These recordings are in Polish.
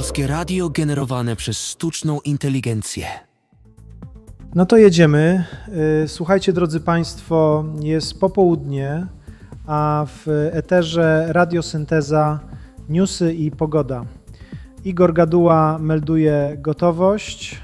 Polskie radio generowane przez sztuczną inteligencję. No to jedziemy. Słuchajcie, drodzy Państwo, jest popołudnie, a w eterze Radiosynteza, newsy i pogoda. Igor Gaduła melduje gotowość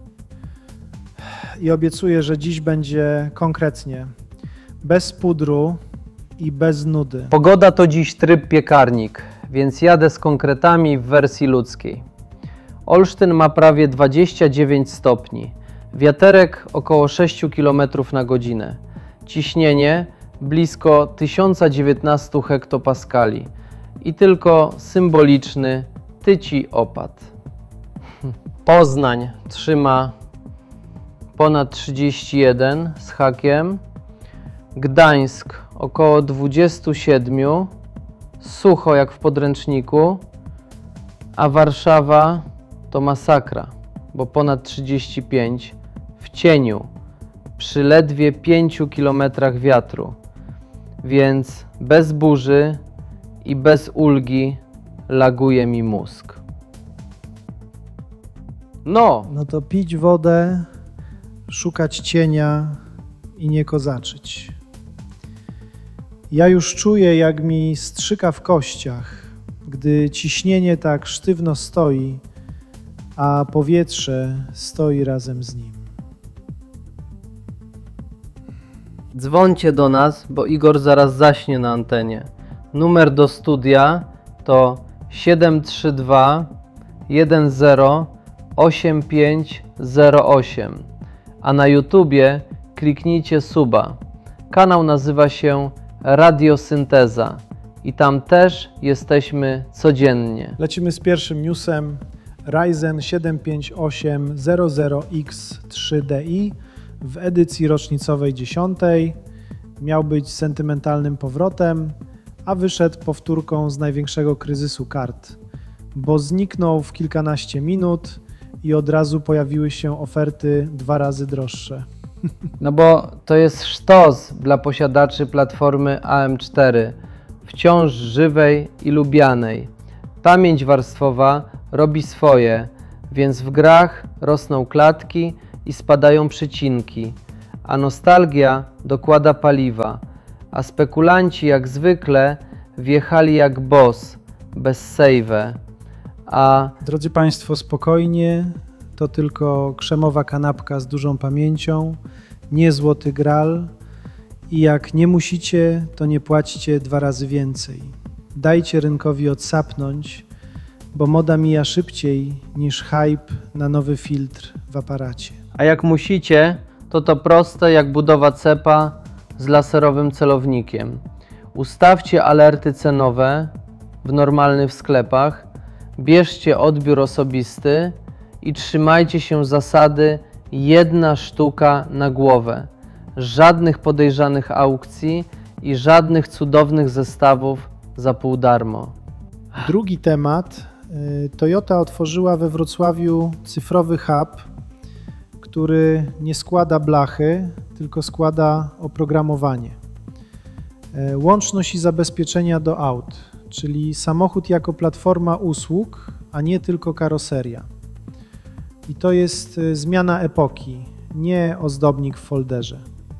i obiecuje, że dziś będzie konkretnie, bez pudru i bez nudy. Pogoda to dziś tryb piekarnik, więc jadę z konkretami w wersji ludzkiej. Olsztyn ma prawie 29 stopni, wiaterek około 6 km na godzinę, ciśnienie blisko 1019 hektopaskali i tylko symboliczny tyci opad. Poznań trzyma ponad 31 z hakiem, Gdańsk około 27, sucho jak w podręczniku, a Warszawa to masakra, bo ponad 35 w cieniu, przy ledwie 5 km wiatru, więc bez burzy i bez ulgi laguje mi mózg. No to pić wodę, szukać cienia i nie kozaczyć. Ja już czuję, jak mi strzyka w kościach, gdy ciśnienie tak sztywno stoi, a powietrze stoi razem z nim. Dzwońcie do nas, bo Igor zaraz zaśnie na antenie. Numer do studia to 732 10 8508, a na YouTubie kliknijcie suba. Kanał nazywa się Radiosynteza i tam też jesteśmy codziennie. Lecimy z pierwszym newsem. Ryzen 75800X3Di w edycji rocznicowej 10 miał być sentymentalnym powrotem, a wyszedł powtórką z największego kryzysu kart, bo zniknął w kilkanaście minut i od razu pojawiły się oferty 2 razy droższe. No bo to jest sztos dla posiadaczy platformy AM4, wciąż żywej i lubianej. Pamięć warstwowa robi swoje, więc w grach rosną klatki i spadają przycinki, a nostalgia dokłada paliwa, a spekulanci jak zwykle wjechali jak boss, bez save. Drodzy Państwo, spokojnie, to tylko krzemowa kanapka z dużą pamięcią, nie złoty gral i jak nie musicie, to nie płaćcie 2 razy więcej. Dajcie rynkowi odsapnąć, bo moda mija szybciej niż hype na nowy filtr w aparacie. A jak musicie, to proste jak budowa cepa z laserowym celownikiem. Ustawcie alerty cenowe w normalnych sklepach, bierzcie odbiór osobisty i trzymajcie się zasady 1 sztuka na głowę. Żadnych podejrzanych aukcji i żadnych cudownych zestawów za pół darmo. Drugi temat. Toyota otworzyła we Wrocławiu cyfrowy hub, który nie składa blachy, tylko składa oprogramowanie. Łączność i zabezpieczenia do aut, czyli samochód jako platforma usług, a nie tylko karoseria. I to jest zmiana epoki, nie ozdobnik w folderze.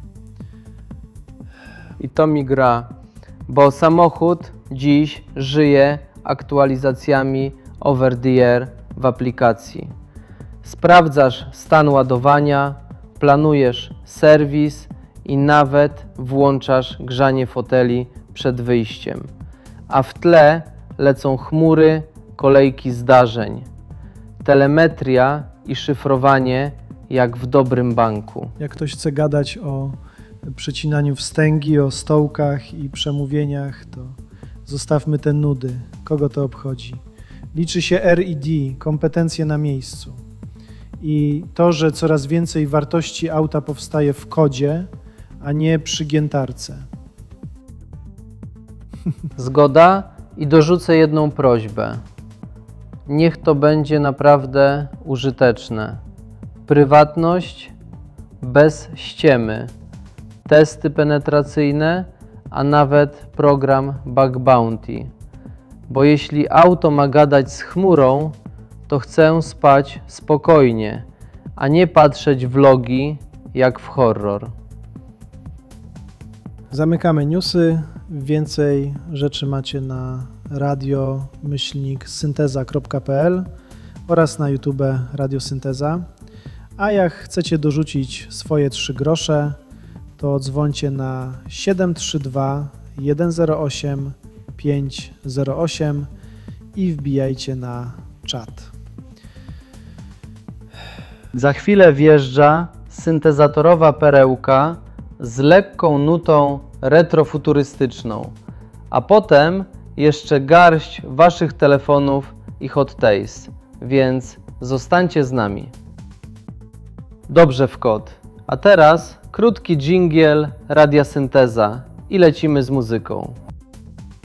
I to mi gra, bo samochód dziś żyje aktualizacjami over the air w aplikacji. Sprawdzasz stan ładowania, planujesz serwis i nawet włączasz grzanie foteli przed wyjściem. A w tle lecą chmury, kolejki zdarzeń, telemetria i szyfrowanie jak w dobrym banku. Jak ktoś chce gadać o przecinaniu wstęgi, o stołkach i przemówieniach, to zostawmy te nudy. Kogo to obchodzi? Liczy się R&D, kompetencje na miejscu. I to, że coraz więcej wartości auta powstaje w kodzie, a nie przy giętarce. Zgoda i dorzucę jedną prośbę. Niech to będzie naprawdę użyteczne. Prywatność bez ściemy, testy penetracyjne, a nawet program Bug Bounty. Bo jeśli auto ma gadać z chmurą, to chcę spać spokojnie, a nie patrzeć vlogi jak w horror. Zamykamy newsy. Więcej rzeczy macie na radio-synteza.pl oraz na YouTube Radio Synteza. A jak chcecie dorzucić swoje 3 grosze, to dzwońcie na 732 108 508 i wbijajcie na czat. Za chwilę wjeżdża syntezatorowa perełka z lekką nutą retrofuturystyczną, a potem jeszcze garść waszych telefonów i hot taste, więc zostańcie z nami. Dobrze w kot. A teraz krótki dżingiel Radia Synteza i lecimy z muzyką.